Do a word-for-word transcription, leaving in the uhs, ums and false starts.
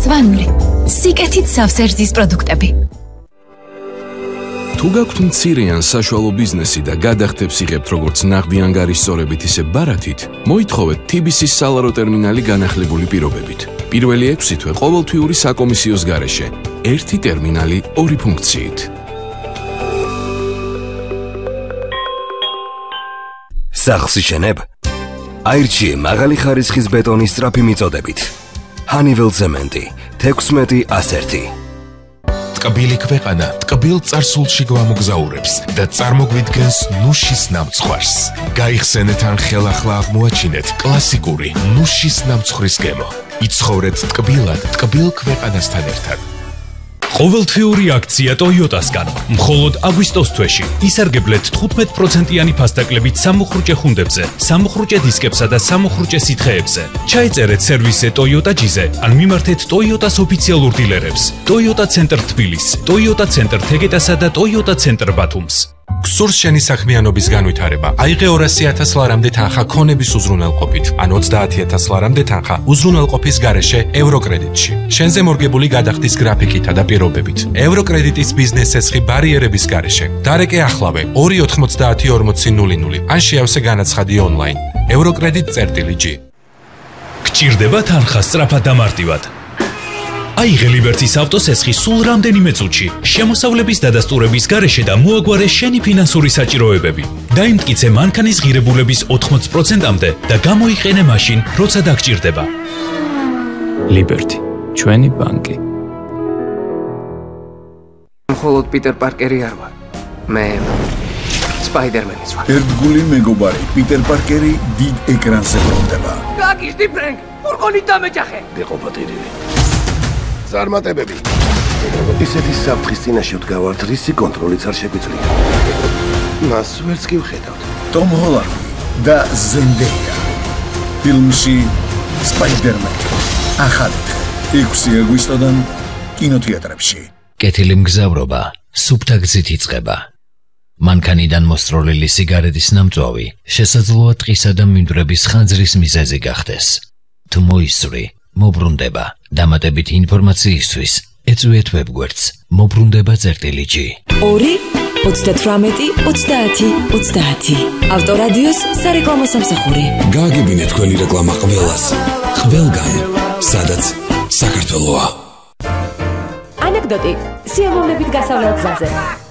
მწვანური, სიკეთით სავსე პროდუქტები. თუ გაქვთ მცირე ან საშუალო ბიზნესი და გადახდებს იღებთ როგორც ნაღდი ანგარის სწორებით, ისე ბარათით, მოითხოვეთ თი ბი სი-ის სალარო ტერმინალი განახლებული პირობებით. პირველი ექვსი თვე ყოველთვიური საკომისიოს გარეშე, ერთი ტერმინალი, ორი ფუნქციით. სახლს იშენებ? აირჩიე მაღალი ხარისხის ბეტონის სწრაფი მიწოდებით. Honeywell ცემენტი, თექვსმეტი ასერთი. ტკბილი ქვეყანა ტკბილ წარსულში გვამოგზაურებს და წარმოგვიდგენს ნუშის ნამცხვარს. გაიხსენეთ ან ხელახლა აღმოაჩინეთ კლასიკური ნუშის ნამცხვრის გემო. იცხოვრეთ ტკბილად ტკბილ ქვეყანასთან ერთად. ყოველთვიური აქცია Toyota-სგან. მხოლოდ აგვისტოს თვეში ისარგებლეთ თხუთმეტ პროცენტიანი ფასდაკლებით სამუხრუჭე ხუნდებზე, სამუხრუჭე დისკებსა და სამუხრუჭე სითხეებზე. ჩაიწერეთ სერვისზე Toyota G-ზე, ან მიმართეთ Toyota-s ოფიციალურ დილერებს. Toyota Center თბილისს, Toyota Center თეგეტასა და Toyota Center ბათუმს. გსურს შენი საქმიანობის განვითარება. აიღე ორასი ათას ლარამდე თანხა ქონების უზრუნველყოფით, ან ოცდაათი ათას ლარამდე თანხა უზრუნველყოფის გარეშე ევროკრედიტში. შენზე მორგებული გადახდის გრაფიკითა და პირობებით. ევროკრედიტის ბიზნეს ცეცხლი ბარიერების გარეშე. დარეკე ახლავე ორი ოთხმოცდაათი ორმოცი ნული ნული, ან შეავსე განაცხადი ონლაინ. ევროკრედიტ.G. გჭირდება თანხა სწრაფად და მარტივად. აიღე ლიბერტის ავტოსესხი სულ რამდენიმე წუთში, შემოსავლების დადასტურების გარეშე და მოაგვარე შენი ფინანსური საჭიროებები. დაიმტკიცე მანქანის ღირებულების ოთხმოცი პროცენტამდე და გამოიყენე მაშინ, როცა დაგჭირდება. ლიბერტი, ჩვენი ბანკი. მხოლოდ პიტერ პარკერი არ ვარ. მე სპაიდერმენიც ვარ. ერთგული მეგობარი პიტერ პარკერი დიდ ეკრანზე ბრუნდება. გაგიჟდი ფრენკ, ფურგონით დამეჯახე. იყო პატირილი. წარმატებები. ისეთი საფრთხის წინაშე ვდგავართ, რისი კონტროლიც არ შეგვიძლია. მას ვერც კი ვხედავთ. ტომ ჰოლანდი და ზენდეია. ფილმში სპაიდერმენი. ახალი ექვსი აგვისტოდან კინოთეატრებში. კეთილი მგზავრობა სუფთა გზით იწყება. მანქანიდან მოსწროლილი სიგარეტის ნამწვავი შესაძლოა ტყისა და მინდვრების ხანძრის მიზეზი გახდეს. თუ მოისწრი, მობრუნდება. დამატებით ინფორმაციისთვის ეწვიეთ ვებგვერდს მობრუნდება წერტილი G. ორი ოცდათვრამეტი ოცდაათი ოცდაათი. ავტორადიოს სარეკლამო სამსახური. გააგებინეთ თქვენი რეკლამა ყველას. ყველგან, სადაც საქართველოა. ანეკდოტი სიამოვნებით გასავლელ გზაზე.